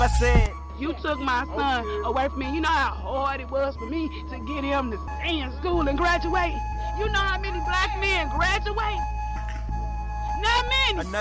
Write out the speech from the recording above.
I said. You took my son away from me. You know how hard it was for me to get him to stay in school and graduate? You know how many black men graduate? Not many.